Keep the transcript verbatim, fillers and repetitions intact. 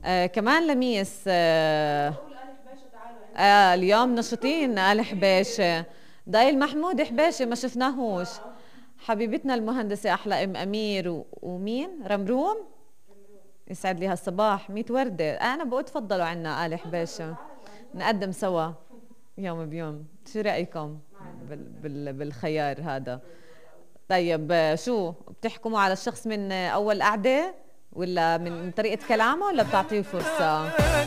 آه كمان لميس. آه آه اليوم نشطين آل حباشة. ضايل محمود حباشة ما شفناهوش. حبيبتنا المهندسة أحلى أم أمير و... ومين رمروم. يسعد لي هالصباح ميت وردة. أنا بقول تفضلوا عنا آل حباشة نقدم سوا يوم بيوم. شو رأيكم بال... بال... بالخيار هذا؟ طيب آه، شو بتحكموا على الشخص من أول قعدة ولا من طريقة كلامه ولا بتعطيه فرصة؟